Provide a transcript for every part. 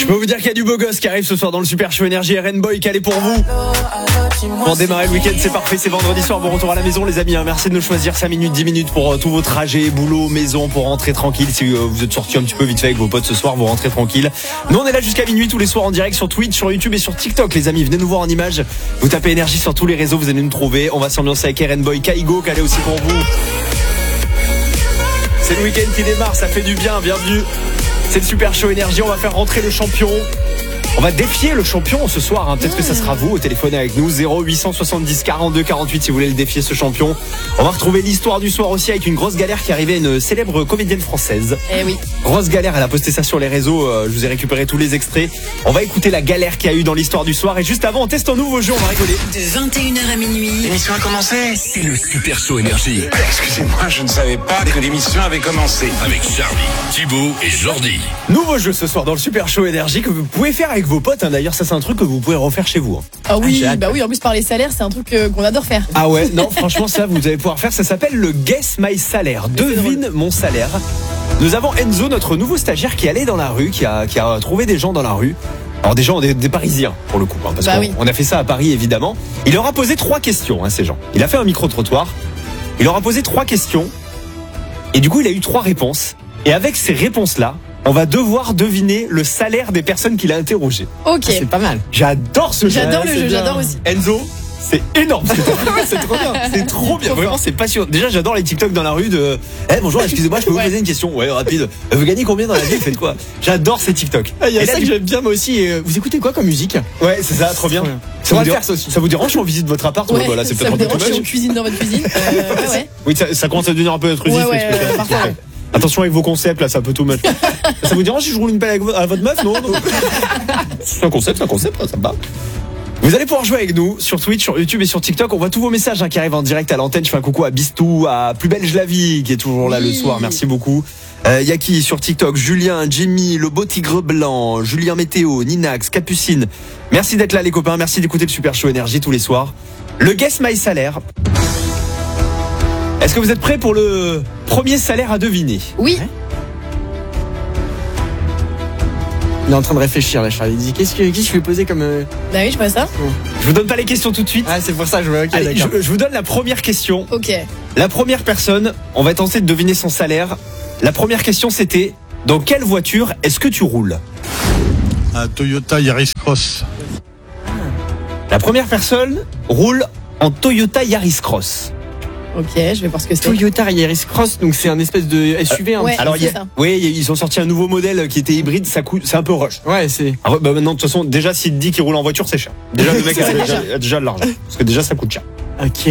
Je peux vous dire qu'il y a du beau gosse qui arrive ce soir dans le Super Show Énergie. Boy calé pour vous. Pour démarrer le week-end, c'est parfait, c'est vendredi soir, bon retour à la maison les amis, merci de nous choisir 5 minutes, 10 minutes pour tous vos trajets, boulot, maison, pour rentrer tranquille. Si vous êtes sortis un petit peu vite fait avec vos potes ce soir, vous rentrez tranquille. Nous on est là jusqu'à minuit tous les soirs en direct sur Twitch, sur YouTube et sur TikTok les amis, venez nous voir en images. Vous tapez Énergie sur tous les réseaux, vous allez nous trouver. On va s'ambiancer avec Boy, Kaigo, calé aussi pour vous. C'est le week-end qui démarre, ça fait du bien, bienvenue. C'est le Super Show Énergie, on va faire rentrer le champion. On va défier le champion ce soir, hein. Peut-être que ça sera vous au téléphone avec nous, 0870 42 48 si vous voulez le défier ce champion. On va retrouver l'histoire du soir aussi avec une grosse galère qui arrivait à une célèbre comédienne française. Eh oui. Grosse galère, elle a posté ça sur les réseaux, je vous ai récupéré tous les extraits. On va écouter la galère qu'il y a eu dans l'histoire du soir et juste avant on teste un nouveau jeu, on va rigoler. De 21h à minuit. L'émission a commencé. C'est le Super Show Énergie. Excusez-moi, je ne savais pas que l'émission avait commencé. Avec Charlie, Thibaut et Jordi. Nouveau jeu ce soir dans le Super Show Énergie que vous pouvez faire avec vos potes, hein. D'ailleurs ça c'est un truc que vous pouvez refaire chez vous, hein. Ah oui, bah oui, en plus par les salaires, c'est un truc qu'on adore faire. Ah ouais, non franchement ça vous allez pouvoir faire, ça s'appelle le Guess My Salaire. Devine mon salaire. Nous avons Enzo, notre nouveau stagiaire qui allait dans la rue, qui a trouvé des gens dans la rue. Alors des gens, des Parisiens pour le coup, hein, parce qu'on a fait ça à Paris évidemment. Il leur a posé 3 questions, hein, ces gens. Il a fait un micro-trottoir. Il leur a posé 3 questions. Et du coup il a eu 3 réponses. Et avec ces réponses-là, on va devoir deviner le salaire des personnes qu'il a interrogées. Ok. C'est pas mal. J'adore ce jeu. J'adore le jeu, j'adore aussi. Enzo, c'est énorme. C'est trop bien. C'est trop bien. Vraiment, c'est passionnant. Déjà, j'adore les TikTok dans la rue de bonjour, excusez-moi, je peux vous poser une question. Ouais, rapide. Vous gagnez combien dans la vie? Faites quoi? J'adore ces TikTok. Il y a ça que j'aime bien moi aussi. Vous écoutez quoi comme musique? Ouais, c'est ça, trop bien. On va faire ça aussi. Ça vous dérange si on visite votre appart? Ouais, voilà, c'est ça peut-être me un peu dérange si on dommage. cuisine dans votre cuisine. Ouais. Oui, ça commence à devenir un peu intrusif. Ouais, parfois. Attention avec vos concepts, là, c'est un peu tout much. Ça vous dérange si je roule une pelle à votre meuf? Non. C'est un concept, ça me va. Vous allez pouvoir jouer avec nous sur Twitch, sur YouTube et sur TikTok. On voit tous vos messages qui arrivent en direct à l'antenne. Je fais un coucou à Bistou, à Plus Belge la Vie, qui est toujours là le soir. Merci beaucoup. Yaki sur TikTok, Julien, Jimmy, le beau tigre blanc, Julien Météo, Ninax, Capucine. Merci d'être là les copains, merci d'écouter le Super Show Énergie tous les soirs. Le Guess My Salaire. Est-ce que vous êtes prêts pour le premier salaire à deviner? Oui. Il est en train de réfléchir là, Charlie. Il dit qu'est-ce que je vais poser comme. Bah oui, je vois ça. Je vous donne pas les questions tout de suite. Ah, c'est pour ça que je vois. Ok, Allez, d'accord. je vous donne la première question. Ok. La première personne, on va tenter de deviner son salaire. La première question c'était, dans quelle voiture est-ce que tu roules? Un Toyota Yaris Cross. La première personne roule en Toyota Yaris Cross. Ok, je vais voir ce que c'est. Toyota Yaris Cross, donc c'est un espèce de SUV. Ouais. Alors c'est ça. oui, ils ont sorti un nouveau modèle qui était hybride, ça coûte, c'est un peu rush. Ouais, c'est. Alors, bah maintenant de toute façon, déjà s'il te dit qu'il roule en voiture, c'est cher. Déjà le mec a déjà de l'argent, parce que déjà ça coûte cher. Ok.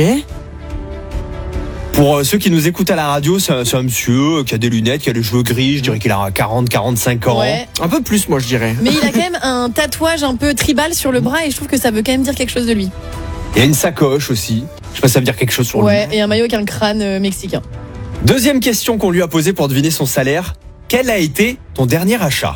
Pour ceux qui nous écoutent à la radio, c'est un monsieur qui a des lunettes, qui a les cheveux gris, je dirais qu'il a 40-45 ans. Ouais. Un peu plus, moi, je dirais. Mais il a quand même un tatouage un peu tribal sur le bras et je trouve que ça veut quand même dire quelque chose de lui. Il y a une sacoche aussi. Je sais pas si ça veut dire quelque chose sur lui. Ouais, et un maillot avec un crâne mexicain. Deuxième question qu'on lui a posée pour deviner son salaire. Quel a été ton dernier achat?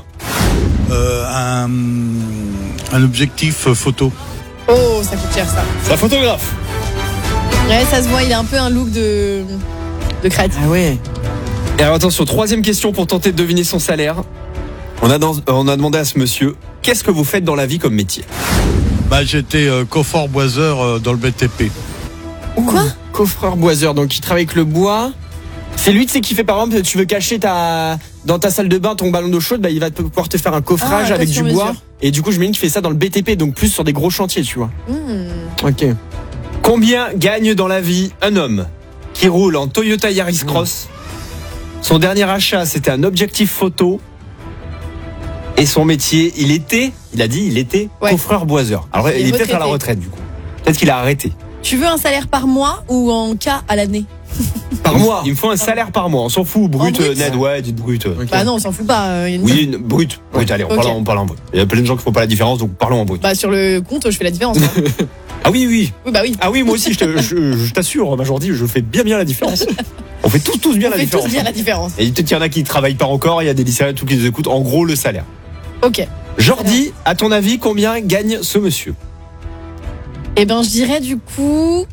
Un objectif photo. Oh, ça coûte cher ça. C'est un photographe. Ouais, ça se voit, il a un peu un look de crête. Ah ouais. Et alors attention, troisième question pour tenter de deviner son salaire. On a demandé à ce monsieur, qu'est-ce que vous faites dans la vie comme métier? Bah, j'étais coffreur-boiseur dans le BTP. Quoi? Coffreur boiseur, donc il travaille avec le bois. C'est lui, tu sais, qui fait par exemple, tu veux cacher dans ta salle de bain ton ballon d'eau chaude, bah il va pouvoir te faire un coffrage avec du bois. Et du coup, je me dis qu'il fait ça dans le BTP, donc plus sur des gros chantiers, tu vois. Ok. Combien gagne dans la vie un homme qui roule en Toyota Yaris Cross? Son dernier achat, c'était un objectif photo. Et son métier, il était coffreur-boiseur. Alors, il est peut-être à la retraite, du coup. Peut-être qu'il a arrêté. Tu veux un salaire par mois ou en cas à l'année? Par mois. Il me faut un salaire par mois. On s'en fout. Brut, brut, net, ouais, dites brut. Okay. Bah non, on s'en fout pas. Oui, brut. Brut, allez, on parle en brut. Il y a plein de gens qui font pas la différence, donc parlons en brut. Bah sur le compte, je fais la différence. Hein. Ah oui. Oui, bah oui. Ah oui, moi aussi, je t'assure, Jordi, je fais bien la différence. On fait tous bien la différence. On fait tous bien la différence. Et peut-être qu'il y en a qui travaillent pas encore, il y a des lycéens tout qui nous écoutent. En gros, le salaire. Ok. Jordi, à ton avis, combien gagne ce monsieur? Eh ben, je dirais du coup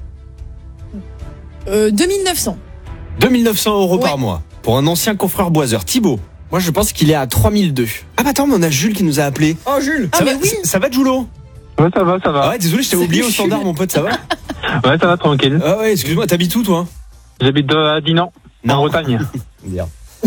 2900. 2 900 € par mois pour un ancien coffreur-boiseur. Thibaut? Moi, je pense qu'il est à 3002. Ah bah attends, mais on a Jules qui nous a appelé. Oh, Jules. Ah, Ça mais va, oui. ça va Julo? Ouais, ça va, ça va. Ah ouais, désolé, je t'avais oublié au standard, mon pote, ça va? Ouais, ça va, tranquille. Ah ouais, excuse-moi, t'habites où toi? J'habite à Dinan, en Bretagne. Merde.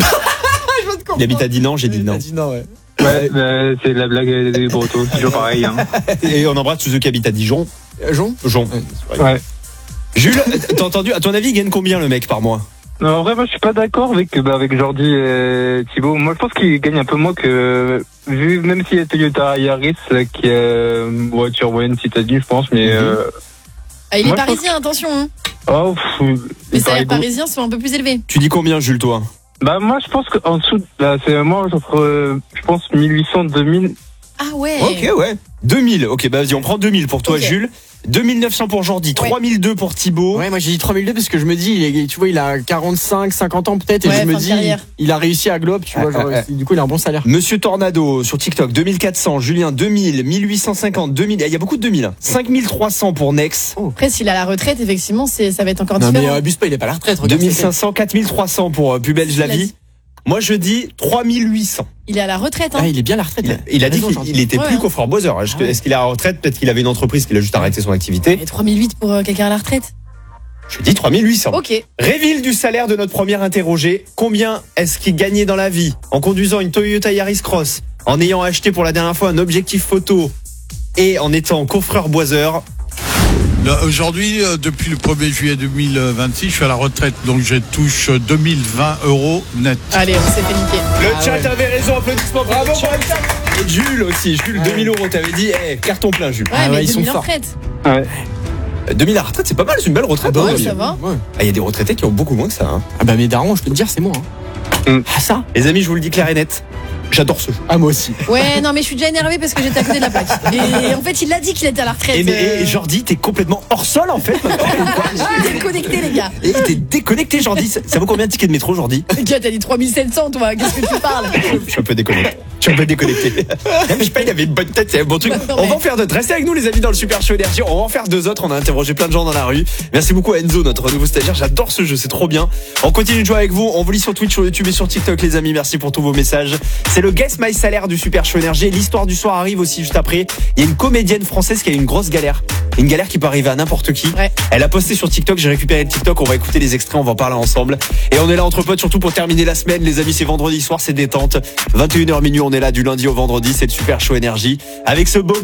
Il habite à Dinan, j'ai dit non. Ouais, c'est la blague des Bretons, c'est toujours pareil. Hein. Et on embrasse tous ceux qui habitent à Dijon. Jon. Ouais. Jules, t'as entendu, à ton avis, il gagne combien le mec par mois? Non, en vrai, moi, je suis pas d'accord avec Jordi et Thibaut. Moi, je pense qu'il gagne un peu moins que, vu, même s'il y a Toyota Yaris, qui est une voiture moyenne citadine, je pense, mais, Ah, il est moi, je parisien, attention. Hein. oh, Les salaires parisiens sont un peu plus élevés. Tu dis combien, Jules, toi? Bah, moi, je pense qu'en dessous, là, c'est moi, je pense 1800, 2000. Ah ouais. Ok, ouais. 2000. Ok, bah vas-y, on prend 2000 pour toi, Ok. Jules. 2900 pour Jordi, 3002 pour Thibaut. Ouais, moi j'ai dit 3002 parce que je me dis, tu vois, il a 45, 50 ans peut-être, et Ouais, je me fin de dis, carrière. il a réussi à Globe, tu vois, genre, du coup, il a un bon salaire. Monsieur Tornado sur TikTok, 2400. Julien, 2000. 1850. 2000. Il y a beaucoup de 2000. hein. 5300 pour Nex. Après, s'il a la retraite, effectivement, ça va être encore Non, différent. mais abuse pas, il est pas à la retraite. regarde, 2500. 4300 pour Plus belge la Il a vie. dit. Moi, je dis 3800. Il est à la retraite. Hein. Ah, il est bien à la retraite. Il a dit Raison, qu'il Jordi. il était Ouais, plus hein. coffreur boiseur. Est-ce qu'il est à la retraite? Peut-être qu'il avait une entreprise qu'il a juste arrêté son activité. Et 3008 pour quelqu'un à la retraite. Je dis 3800. Ok. Réville du salaire de notre premier interrogé. Combien est-ce qu'il gagnait dans la vie en conduisant une Toyota Yaris Cross, en ayant acheté pour la dernière fois un objectif photo et en étant coffreur boiseur? Là, aujourd'hui, depuis le 1er juillet 2026, je suis à la retraite, donc je touche 2020 € net. Allez, on s'est fait niquer. Le chat avait raison, applaudissements, bravo pour le chat. Et Jules aussi, Jules, 2000 €, t'avais dit, carton plein Jules. Ouais, Ah mais ouais, ils sont 2000 en forts. retraite. Ouais. 2000 à la retraite, c'est pas mal, c'est une belle retraite. Ouais, hein, ça 2000. va. Ouais. Ah, il y a des retraités qui ont beaucoup moins que ça. hein. Ah bah mes darons, je peux te dire, c'est moi. Hein. Ah ça. Les amis, je vous le dis clair et net, j'adore ce jeu. Ah moi aussi. Ouais, non, mais je suis déjà énervé parce que j'étais à côté de la plaque. Et en fait, il a dit qu'il était à la retraite. Et Jordi, t'es complètement hors sol en fait. maintenant, ou quoi Je suis déconnecté, les gars. Et t'es déconnecté, Jordi. Ça vaut combien de tickets de métro, Jordi? Gars, t'as dit 3700, toi. Qu'est-ce que tu parles? Je suis un peu déconnecté. Je suis un peu déconnecté. Je sais pas, il avait une bonne tête, c'est un bon truc. Bah, non, On mais- va en faire d'autres. Restez avec nous, les amis, dans le Super Show Énergie. On va en faire deux autres. On a interrogé plein de gens dans la rue. Merci beaucoup à Enzo, notre nouveau stagiaire. J'adore ce jeu, c'est trop bien. On continue de jouer avec vous. On vous lit sur Twitch, sur YouTube et sur TikTok, les amis. Merci pour tous vos messages. C'est le Guess My Salaire du Super Show Énergie. L'histoire du soir arrive aussi juste après. Il y a une comédienne française qui a eu une grosse galère. Une galère qui peut arriver à n'importe qui. Ouais. Elle a posté sur TikTok. J'ai récupéré le TikTok. On va écouter les extraits. On va en parler ensemble. Et on est là entre potes, surtout pour terminer la semaine. Les amis, c'est vendredi soir, c'est détente. 21h minuit, on est là du lundi au vendredi. C'est le Super Show Énergie. Avec ce beau